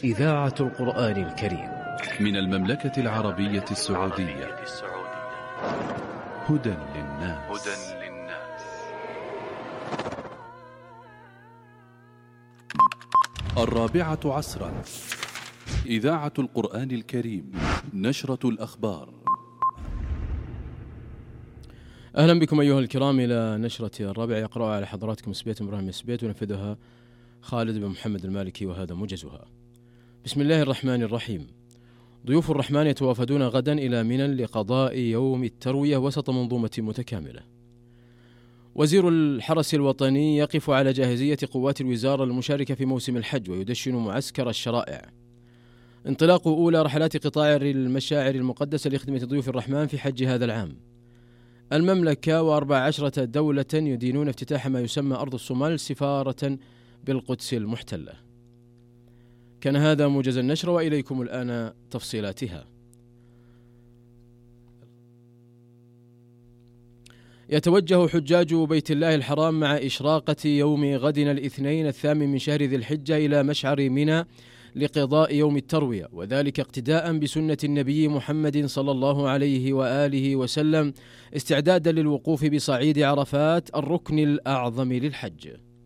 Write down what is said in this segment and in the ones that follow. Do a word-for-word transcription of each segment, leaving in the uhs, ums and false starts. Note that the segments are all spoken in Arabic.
إذاعة القرآن الكريم من المملكة العربية السعودية. هدى للناس. الرابعة عصرا، إذاعة القرآن الكريم، نشرة الأخبار. أهلا بكم أيها الكرام إلى نشرة الرابعة، يقرأ على حضراتكم سبيت إبراهيم سبيت ونفذها خالد بن محمد المالكي، وهذا موجزها. بسم الله الرحمن الرحيم. ضيوف الرحمن يتوافدون غدا إلى منى لقضاء يوم التروية وسط منظومة متكاملة. وزير الحرس الوطني يقف على جاهزية قوات الوزارة المشاركة في موسم الحج ويدشن معسكر الشرائع. انطلاق أولى رحلات قطاع المشاعر المقدسة لخدمة ضيوف الرحمن في حج هذا العام. المملكة وأربع عشرة دولة يدينون افتتاح ما يسمى أرض الصومال سفارة بالقدس المحتلة. كان هذا موجز النشر، وإليكم الآن تفصيلاتها. يتوجه حجاج بيت الله الحرام مع إشراقة يوم غدنا الاثنين الثامن من شهر ذي الحجة إلى مشعر منى لقضاء يوم التروية، وذلك اقتداء بسنة النبي محمد صلى الله عليه وآله وسلم، استعدادا للوقوف بصعيد عرفات الركن الأعظم للحج.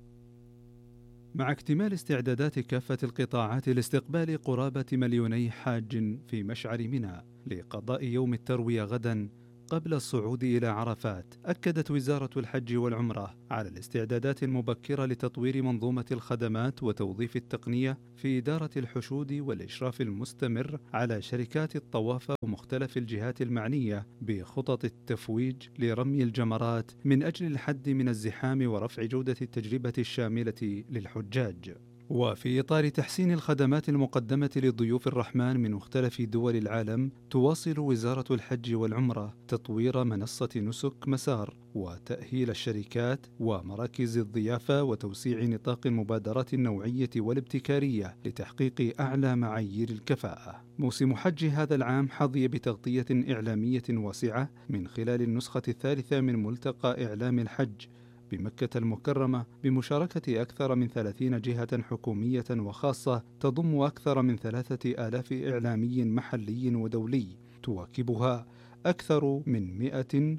مع اكتمال استعدادات كافة القطاعات لاستقبال قرابة مليوني حاج في مشعر منى لقضاء يوم التروية غدا قبل الصعود إلى عرفات، أكدت وزارة الحج والعمرة على الاستعدادات المبكرة لتطوير منظومة الخدمات وتوظيف التقنية في إدارة الحشود والإشراف المستمر على شركات الطواف ومختلف الجهات المعنية بخطط التفويج لرمي الجمرات من أجل الحد من الزحام ورفع جودة التجربة الشاملة للحجاج. وفي إطار تحسين الخدمات المقدمة لضيوف الرحمن من مختلف دول العالم، تواصل وزارة الحج والعمرة تطوير منصة نسك مسار وتأهيل الشركات ومراكز الضيافة وتوسيع نطاق المبادرات النوعية والابتكارية لتحقيق أعلى معايير الكفاءة. موسم حج هذا العام حظي بتغطية إعلامية واسعة من خلال النسخة الثالثة من ملتقى إعلام الحج بمكة المكرمة بمشاركة أكثر من ثلاثين جهة حكومية وخاصة تضم أكثر من ثلاثة آلاف إعلامي محلي ودولي، تواكبها أكثر من مئة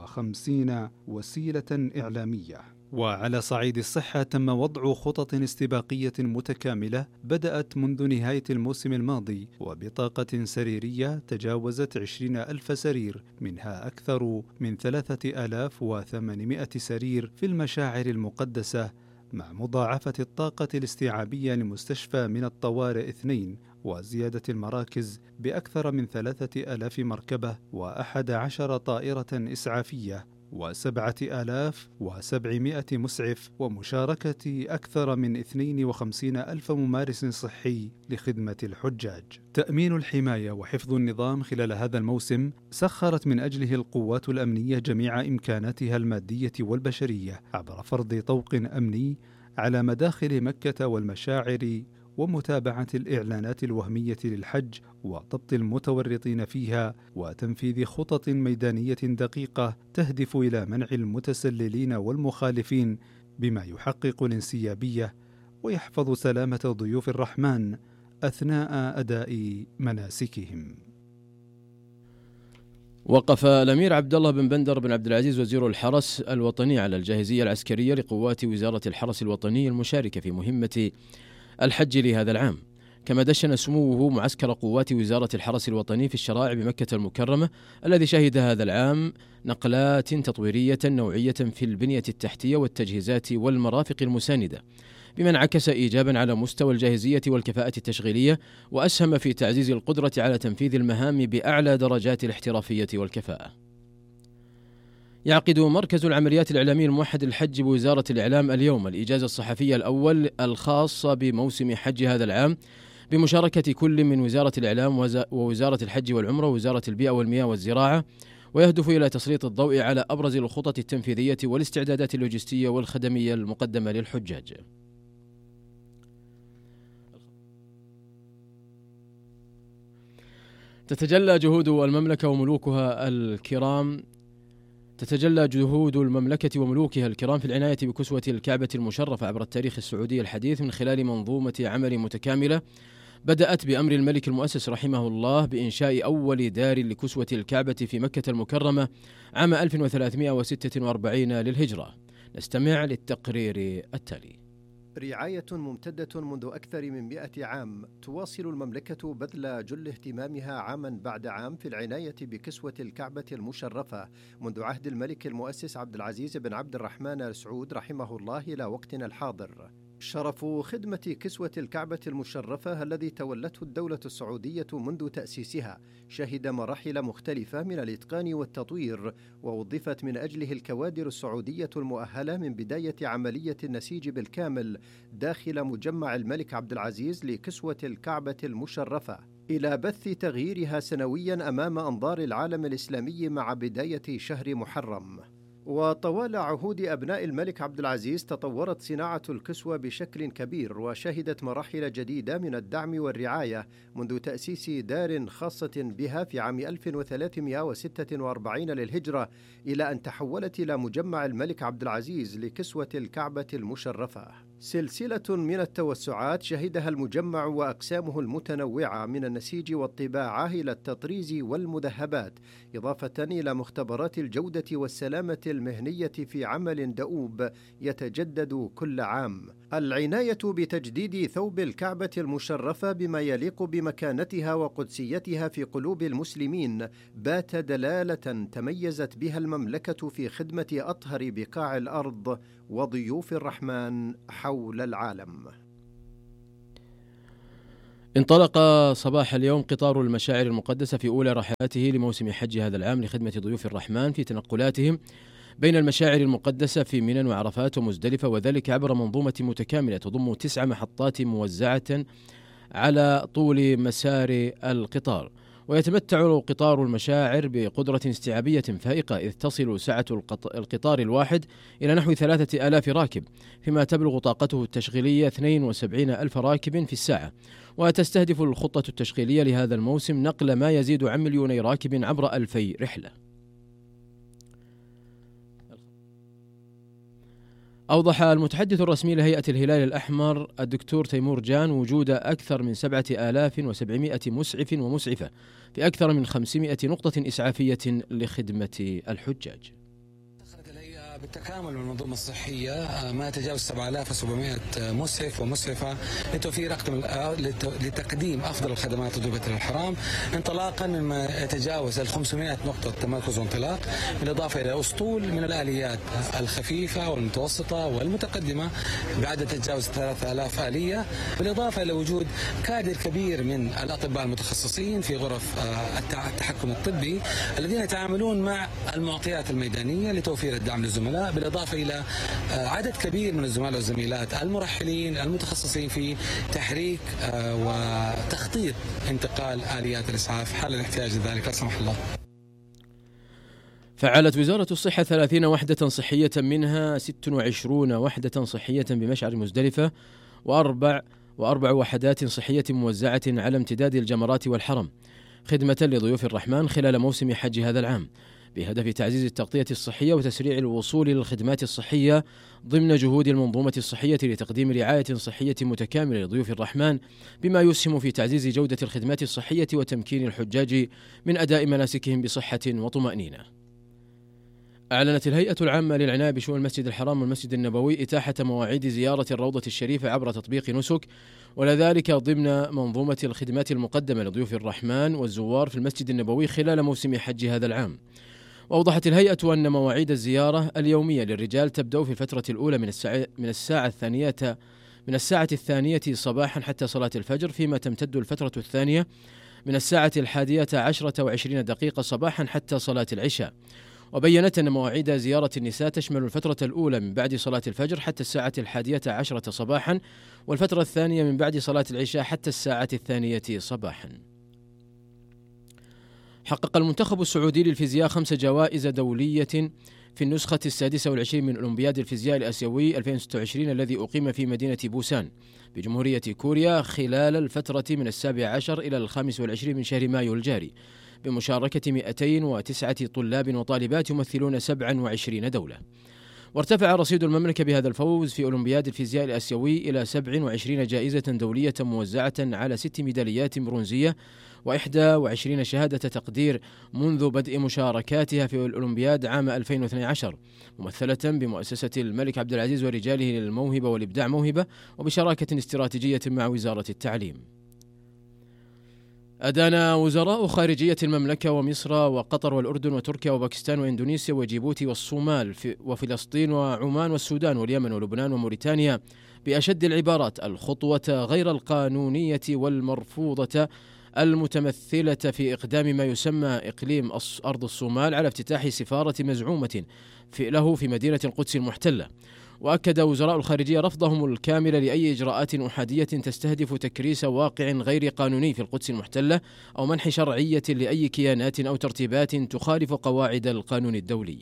وخمسين وسيلة إعلامية. وعلى صعيد الصحة تم وضع خطط استباقية متكاملة بدأت منذ نهاية الموسم الماضي، وبطاقة سريرية تجاوزت عشرين ألف سرير، منها أكثر من ثلاثة آلاف وثمانمائة سرير في المشاعر المقدسة، مع مضاعفة الطاقة الاستيعابية لمستشفى من الطوارئ اثنين، وزيادة المراكز بأكثر من ثلاثة آلاف مركبة وأحد عشر طائرة إسعافية وسبعة آلاف وسبعمائة مسعف، ومشاركة أكثر من اثنين وخمسين ألف ممارس صحي لخدمة الحجاج. تأمين الحماية وحفظ النظام خلال هذا الموسم سخرت من أجله القوات الأمنية جميع إمكاناتها المادية والبشرية عبر فرض طوق أمني على مداخل مكة والمشاعر، ومتابعة الإعلانات الوهمية للحج وضبط المتورطين فيها، وتنفيذ خطط ميدانية دقيقة تهدف إلى منع المتسللين والمخالفين، بما يحقق الانسيابية ويحفظ سلامة ضيوف الرحمن أثناء أداء مناسكهم. وقف الأمير عبد الله بن بندر بن عبد العزيز وزير الحرس الوطني على الجاهزية العسكرية لقوات وزارة الحرس الوطني المشاركة في مهمة الحج لهذا العام، كما دشن سموه معسكر قوات وزارة الحرس الوطني في الشرائع بمكة المكرمة، الذي شهد هذا العام نقلات تطويرية نوعية في البنية التحتية والتجهيزات والمرافق المساندة، بما انعكس إيجابا على مستوى الجاهزية والكفاءة التشغيلية، وأسهم في تعزيز القدرة على تنفيذ المهام بأعلى درجات الاحترافية والكفاءة. يعقد مركز العمليات الإعلامي الموحد للحج بوزارة الإعلام اليوم الإجازة الصحفية الأول الخاصة بموسم حج هذا العام، بمشاركة كل من وزارة الإعلام ووزارة الحج والعمرة ووزارة البيئة والمياه والزراعة، ويهدف إلى تسليط الضوء على أبرز الخطط التنفيذية والاستعدادات اللوجستية والخدمية المقدمة للحجاج. تتجلى جهود المملكة وملوكها الكرام تتجلى جهود المملكة وملوكها الكرام في العناية بكسوة الكعبة المشرفة عبر التاريخ السعودي الحديث من خلال منظومة عمل متكاملة بدأت بأمر الملك المؤسس رحمه الله بإنشاء أول دار لكسوة الكعبة في مكة المكرمة عام ألف وثلاثمائة وستة وأربعين للهجرة. نستمع للتقرير التالي. رعاية ممتدة منذ أكثر من مئة عام، تواصل المملكة بذل جل اهتمامها عاما بعد عام في العناية بكسوة الكعبة المشرفة منذ عهد الملك المؤسس عبد العزيز بن عبد الرحمن آل سعود رحمه الله إلى وقتنا الحاضر. شرف خدمة كسوة الكعبة المشرفة الذي تولته الدولة السعودية منذ تأسيسها شهد مراحل مختلفة من الإتقان والتطوير، ووظفت من أجله الكوادر السعودية المؤهلة من بداية عملية النسيج بالكامل داخل مجمع الملك عبد العزيز لكسوة الكعبة المشرفة إلى بث تغييرها سنويا أمام أنظار العالم الإسلامي مع بداية شهر محرم. وطوال عهود أبناء الملك عبد العزيز تطورت صناعة الكسوة بشكل كبير، وشهدت مراحل جديدة من الدعم والرعاية منذ تأسيس دار خاصة بها في عام ألف وثلاثمائة وستة وأربعين للهجرة إلى أن تحولت إلى مجمع الملك عبد العزيز لكسوة الكعبة المشرفة. سلسلة من التوسعات شهدها المجمع وأقسامه المتنوعة من النسيج والطباعة إلى التطريز والمذهبات، إضافة إلى مختبرات الجودة والسلامة المهنية في عمل دؤوب يتجدد كل عام. العناية بتجديد ثوب الكعبة المشرفة بما يليق بمكانتها وقدسيتها في قلوب المسلمين بات دلالة تميزت بها المملكة في خدمة أطهر بقاع الأرض وضيوف الرحمن حول العالم. انطلق صباح اليوم قطار المشاعر المقدسة في أولى رحلاته لموسم حج هذا العام لخدمة ضيوف الرحمن في تنقلاتهم بين المشاعر المقدسة في منى وعرفات ومزدلفة، وذلك عبر منظومة متكاملة تضم تسع محطات موزعة على طول مسار القطار. ويتمتع قطار المشاعر بقدرة استيعابية فائقة، إذ تصل سعة القطار الواحد إلى نحو ثلاثة آلاف راكب، فيما تبلغ طاقته التشغيلية اثنين وسبعين ألف راكب في الساعة. وتستهدف الخطة التشغيلية لهذا الموسم نقل ما يزيد عن مليوني راكب عبر ألفي رحلة. أوضح المتحدث الرسمي لهيئة الهلال الأحمر الدكتور تيمور جان وجود أكثر من سبعة آلاف وسبعمائة مسعف ومسعفة في أكثر من خمسمائة نقطة إسعافية لخدمة الحجاج. بالتكامل من المنظومة الصحية ما يتجاوز سبعة آلاف وسبعمائة مسعف ومسعفة لتوفير لتقديم أفضل الخدمات لضيوف الحرام، انطلاقا مما يتجاوز ال خمسمائة نقطة تمركز وانطلاق، بالإضافة إلى أسطول من الآليات الخفيفة والمتوسطة والمتقدمة بعدد تتجاوز ثلاثة آلاف آلية، بالإضافة إلى وجود كادر كبير من الأطباء المتخصصين في غرف التحكم الطبي الذين يتعاملون مع المعطيات الميدانية لتوفير الدعم للزملاء، بالإضافة إلى عدد كبير من الزملاء والزميلات المرحلين المتخصصين في تحريك وتخطيط انتقال آليات الإسعاف حال الاحتياج لذلك لا سمح الله. فعلت وزارة الصحة ثلاثين وحدة صحية، منها ست وعشرين وحدة صحية بمشعر مزدلفة، وأربع وأربع وحدات صحية موزعة على امتداد الجمرات والحرم، خدمة لضيوف الرحمن خلال موسم حج هذا العام، بهدف تعزيز التغطية الصحية وتسريع الوصول للخدمات الصحية ضمن جهود المنظومة الصحية لتقديم رعاية صحية متكاملة لضيوف الرحمن، بما يسهم في تعزيز جودة الخدمات الصحية وتمكين الحجاج من أداء مناسكهم بصحة وطمأنينة. أعلنت الهيئة العامة للعناية بشؤون المسجد الحرام والمسجد النبوي إتاحة مواعيد زيارة الروضة الشريفة عبر تطبيق نسك، ولذلك ضمن منظومة الخدمات المقدمة لضيوف الرحمن والزوار في المسجد النبوي خلال موسم حج هذا العام. وأوضحت الهيئة أن مواعيد الزيارة اليومية للرجال تبدأ في الفترة الأولى من الساعة من الساعة الثانية من الساعة الثانية صباحا حتى صلاة الفجر، فيما تمتد الفترة الثانية من الساعة الحادية عشرة وعشرين دقيقة صباحا حتى صلاة العشاء. وبينت أن مواعيد زيارة النساء تشمل الفترة الأولى من بعد صلاة الفجر حتى الساعة الحادية عشرة صباحا، والفترة الثانية من بعد صلاة العشاء حتى الساعة الثانية صباحا. حقق المنتخب السعودي للفيزياء خمس جوائز دولية في النسخة السادسة والعشرين من أولمبياد الفيزياء الآسيوي ألفين وستة وعشرين الذي أقيم في مدينة بوسان بجمهورية كوريا خلال الفترة من السابع عشر إلى الخامس والعشرين من شهر مايو الجاري، بمشاركة مئتين وتسعة طلاب وطالبات يمثلون سبعة وعشرين دولة. وارتفع رصيد المملكة بهذا الفوز في أولمبياد الفيزياء الآسيوي إلى سبع وعشرين جائزة دولية موزعة على ست ميداليات برونزية وإحدى وعشرين شهادة تقدير منذ بدء مشاركاتها في الأولمبياد عام ألفين واثني عشر، ممثلة بمؤسسة الملك عبد العزيز ورجاله للموهبة والإبداع موهبة، وبشراكة استراتيجية مع وزارة التعليم. أدان وزراء خارجية المملكة ومصر وقطر والأردن وتركيا وباكستان وإندونيسيا وجيبوتي والصومال وفلسطين وعمان والسودان واليمن ولبنان وموريتانيا بأشد العبارات الخطوة غير القانونية والمرفوضة المتمثلة في إقدام ما يسمى إقليم أرض الصومال على افتتاح سفارة مزعومة في له في مدينة القدس المحتلة. وأكد وزراء الخارجية رفضهم الكامل لأي إجراءات أحادية تستهدف تكريس واقع غير قانوني في القدس المحتلة أو منح شرعية لأي كيانات أو ترتيبات تخالف قواعد القانون الدولي.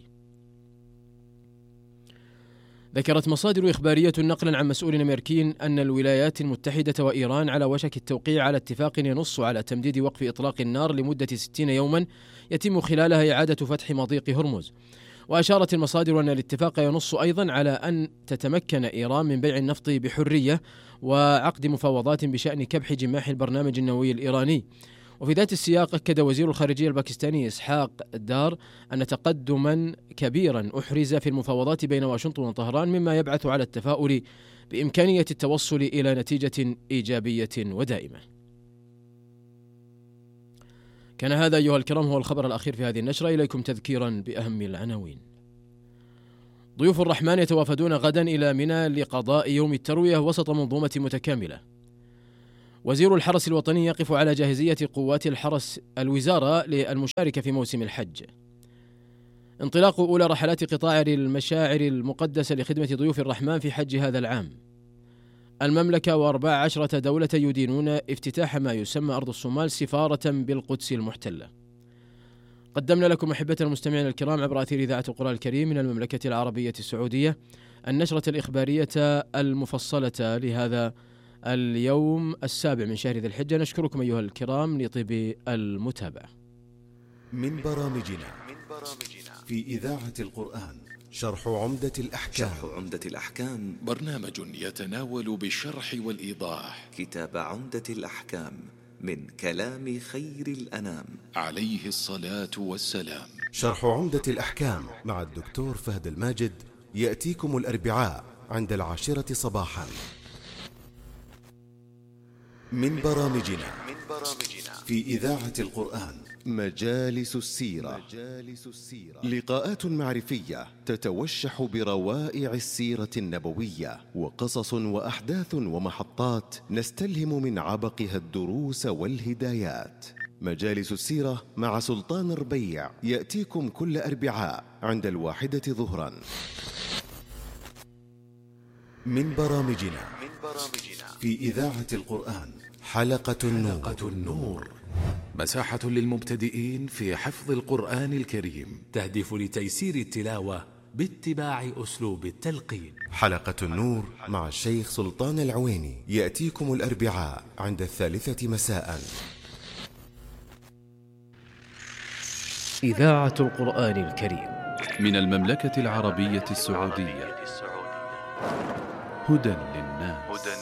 ذكرت مصادر إخبارية نقلا عن مسؤول أمريكي أن الولايات المتحدة وإيران على وشك التوقيع على اتفاق ينص على تمديد وقف إطلاق النار لمدة ستين يوما يتم خلالها إعادة فتح مضيق هرمز. وأشارت المصادر أن الاتفاق ينص أيضا على أن تتمكن إيران من بيع النفط بحرية وعقد مفاوضات بشأن كبح جماح البرنامج النووي الإيراني. وفي ذات السياق أكد وزير الخارجية الباكستاني إسحاق دار أن تقدما كبيرا أحرز في المفاوضات بين واشنطن وطهران، مما يبعث على التفاؤل بإمكانية التوصل إلى نتيجة إيجابية ودائمة. كان هذا أيها الكرام هو الخبر الأخير في هذه النشرة. إليكم تذكيرا بأهم العناوين. ضيوف الرحمن يتوافدون غدا إلى منى لقضاء يوم التروية وسط منظومة متكاملة. وزير الحرس الوطني يقف على جاهزية قوات الحرس الوزارة للمشاركة في موسم الحج. انطلاق أولى رحلات قطاع المشاعر المقدسة لخدمة ضيوف الرحمن في حج هذا العام. المملكة وأربع عشرة دولة يدينون افتتاح ما يسمى أرض الصومال سفارة بالقدس المحتلة. قدمنا لكم أحبتنا المستمعين الكرام عبر أثير إذاعة القرآن الكريم من المملكة العربية السعودية النشرة الإخبارية المفصلة لهذا اليوم السابع من شهر ذي الحجة. نشكركم أيها الكرام لطيب المتابعة. من برامجنا في إذاعة القرآن شرح عمدة الأحكام. شرح عمدة الأحكام برنامج يتناول بالشرح والإيضاح كتاب عمدة الأحكام من كلام خير الأنام عليه الصلاة والسلام. شرح عمدة الأحكام مع الدكتور فهد الماجد يأتيكم الأربعاء عند العاشرة صباحا. من برامجنا في إذاعة القرآن مجالس السيرة. لقاءات معرفية تتوشح بروائع السيرة النبوية وقصص وأحداث ومحطات نستلهم من عبقها الدروس والهدايات. مجالس السيرة مع سلطان ربيع يأتيكم كل أربعاء عند الواحدة ظهرا. من برامجنا في إذاعة القرآن حلقة النور, حلقة النور. مساحة للمبتدئين في حفظ القرآن الكريم تهدف لتيسير التلاوة باتباع أسلوب التلقين. حلقة النور مع الشيخ سلطان العويني يأتيكم الأربعاء عند الثالثة مساء. إذاعة القرآن الكريم من المملكة العربية السعودية. هدى للناس.